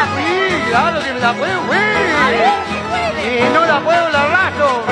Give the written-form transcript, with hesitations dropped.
Sí, claro que me la puedo, güey. A ver, ¿qué puede? Y no la puedo, la rato.